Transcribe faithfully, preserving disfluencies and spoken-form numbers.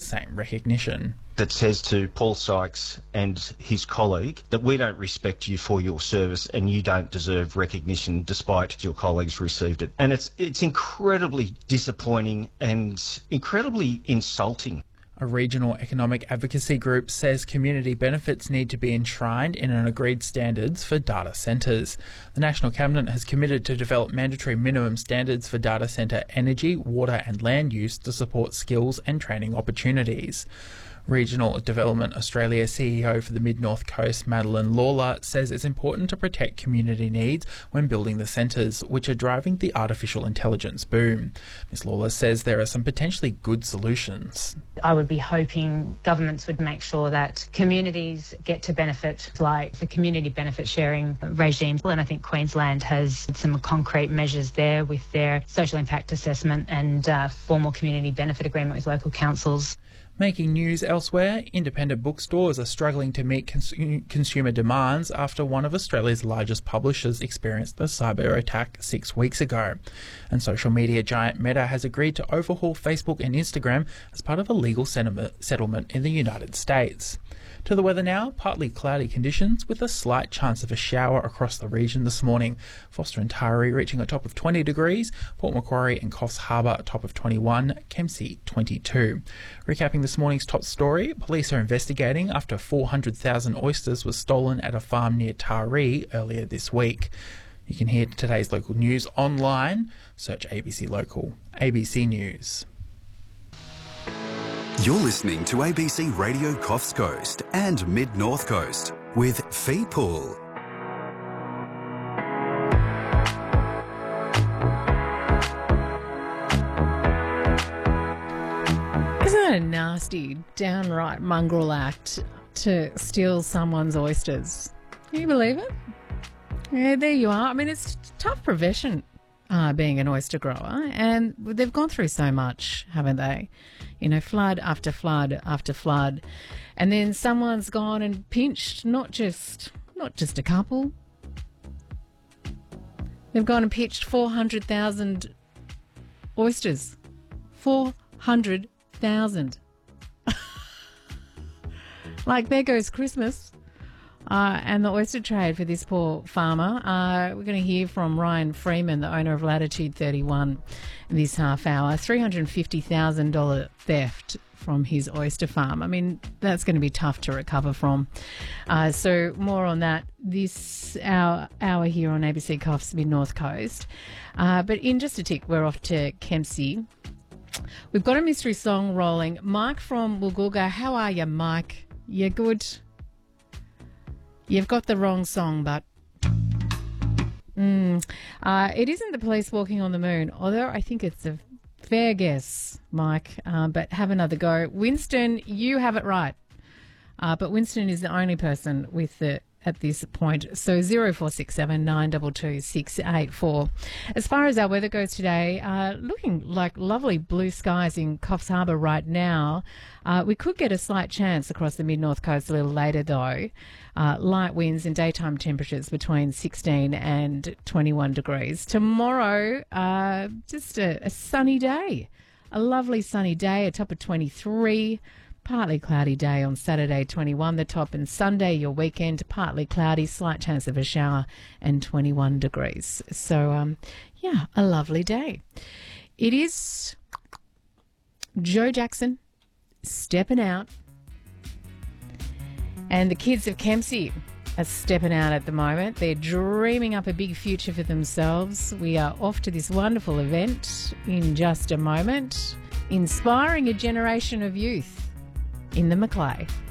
same recognition. That says to Paul Sykes and his colleague that we don't respect you for your service and you don't deserve recognition despite your colleagues received it. And it's it's incredibly disappointing and incredibly insulting. A regional economic advocacy group says community benefits need to be enshrined in an agreed standards for data centres. The National Cabinet has committed to develop mandatory minimum standards for data centre energy, water and land use to support skills and training opportunities. Regional Development Australia C E O for the Mid-North Coast, Madeline Lawler, says it's important to protect community needs when building the centres, which are driving the artificial intelligence boom. Miz Lawler says there are some potentially good solutions. I would be hoping governments would make sure that communities get to benefit, like the community benefit sharing regime. And I think Queensland has some concrete measures there with their social impact assessment and uh, formal community benefit agreement with local councils. Making news elsewhere, independent bookstores are struggling to meet cons- consumer demands after one of Australia's largest publishers experienced a cyber attack six weeks ago. And social media giant Meta has agreed to overhaul Facebook and Instagram as part of a legal settlement in the United States. To the weather now, partly cloudy conditions with a slight chance of a shower across the region this morning. Foster and Taree reaching a top of twenty degrees, Port Macquarie and Coffs Harbour a top of twenty-one, Kempsey twenty-two. Recapping this morning's top story, police are investigating after four hundred thousand oysters were stolen at a farm near Taree earlier this week. You can hear today's local news online. Search A B C Local. A B C News. You're listening to A B C Radio Coffs Coast and Mid-North Coast with Fee Pool. Isn't that a nasty, downright mongrel act to steal someone's oysters? Can you believe it? Yeah, there you are. I mean, it's a tough profession, uh, being an oyster grower, and they've gone through so much, haven't they? You know, flood after flood after flood, and then someone's gone and pinched not just not just a couple. They've gone and pinched four hundred thousand oysters. Four hundred thousand. Like, there goes Christmas. Uh, and the oyster trade for this poor farmer. Uh, we're going to hear from Ryan Freeman, the owner of Latitude thirty-one, this half hour. three hundred fifty thousand dollars theft from his oyster farm. I mean, that's going to be tough to recover from. Uh, so more on that this hour, hour here on A B C Coffs Mid-North Coast. Uh, but in just a tick, we're off to Kempsey. We've got a mystery song rolling. Mike from Woolgoolga. How are you, Mike? You good? You've got the wrong song, but mm, uh, it isn't The Police Walking on the Moon, although I think it's a fair guess, Mike, uh, but have another go. Winston, you have it right, uh, but Winston is the only person with the at this point. So zero four six seven nine two two six eight four. As far as our weather goes today, uh, looking like lovely blue skies in Coffs Harbour right now. Uh, we could get a slight chance across the mid-north coast a little later though. Uh, light winds and daytime temperatures between sixteen and twenty-one degrees. Tomorrow, uh, just a, a sunny day. A lovely sunny day, a top of twenty-three. Partly cloudy day on Saturday, twenty-one the top, and Sunday, your weekend, partly cloudy, slight chance of a shower and twenty-one degrees. So, um, yeah, a lovely day. It is Joe Jackson stepping out, and the kids of Kempsey are stepping out at the moment. They're dreaming up a big future for themselves. We are off to this wonderful event in just a moment, inspiring a generation of youth in the Maclay.